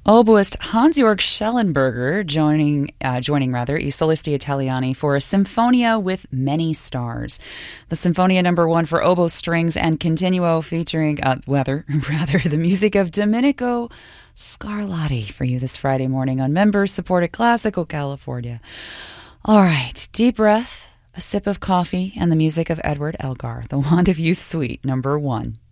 Oboist Hans-Jörg Schellenberger joining I Solisti Italiani for a Sinfonia with Many Stars. The Sinfonia number 1 for oboe, strings, and continuo featuring, the music of Domenico Scarlatti for you this Friday morning on member-supported Classical California. All right, deep breath, a sip of coffee, and the music of Edward Elgar, The Wand of Youth Suite number 1.